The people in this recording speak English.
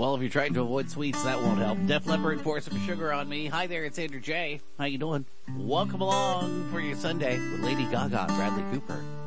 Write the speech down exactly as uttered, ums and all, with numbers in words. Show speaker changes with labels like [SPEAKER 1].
[SPEAKER 1] Well, if you're trying to avoid sweets, that won't help. Def Leppard, Pour Some Sugar on Me. Hi there, it's Andrew J. How you doing? Welcome along for your Sunday with Lady Gaga, Bradley Cooper.